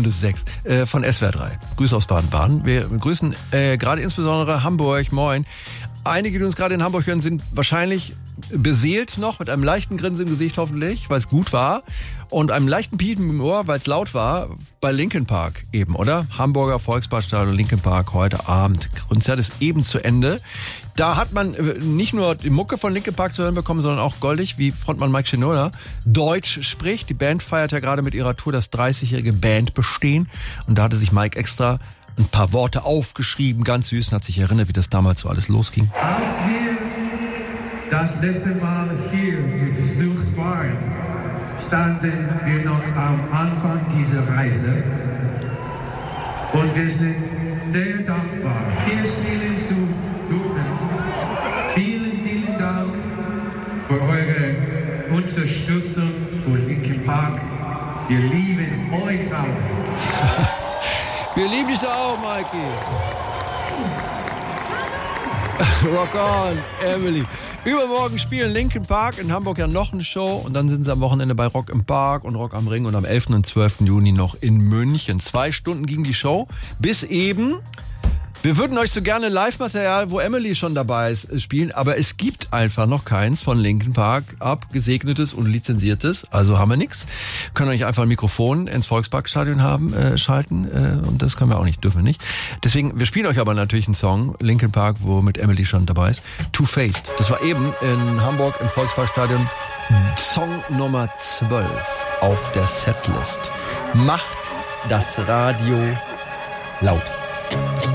es 6 von SWR 3. Grüße aus Baden-Baden. Wir grüßen gerade insbesondere Hamburg. Moin. Einige, die uns gerade in Hamburg hören, sind wahrscheinlich beseelt noch, mit einem leichten Grinsen im Gesicht hoffentlich, weil es gut war. Und einem leichten Piepen im Ohr, weil es laut war, bei Linkin Park eben, oder? Hamburger Volksparkstadion, Linkin Park, heute Abend. Konzert ist eben zu Ende. Da hat man nicht nur die Mucke von Linkin Park zu hören bekommen, sondern auch goldig, wie Frontmann Mike Shinoda Deutsch spricht. Die Band feiert ja gerade mit ihrer Tour das 30-jährige Bandbestehen. Und da hatte sich Mike extra ein paar Worte aufgeschrieben, ganz süß, und hat sich erinnert, wie das damals so alles losging. Als wir das letzte Mal hier zu Besuch waren, standen wir noch am Anfang dieser Reise und wir sind sehr dankbar, hier spielen zu dürfen. Vielen, vielen Dank für eure Unterstützung für Linkin Park. Wir lieben euch alle. Wir lieben dich auch, Mikey. Rock on, Emily. Übermorgen spielen Linkin Park in Hamburg ja noch eine Show und dann sind sie am Wochenende bei Rock im Park und Rock am Ring und am 11. und 12. Juni noch in München. 2 Stunden ging die Show, bis eben. Wir würden euch so gerne Live-Material, wo Emily schon dabei ist, spielen, aber es gibt einfach noch keins von Linkin Park, abgesegnetes und lizenziertes, also haben wir nichts. Können euch einfach ein Mikrofon ins Volksparkstadion schalten und das können wir auch nicht, dürfen wir nicht. Deswegen, wir spielen euch aber natürlich einen Song, Linkin Park, wo mit Emily schon dabei ist, Two-Faced. Das war eben in Hamburg im Volksparkstadion Song Nummer 12 auf der Setlist. Macht das Radio laut.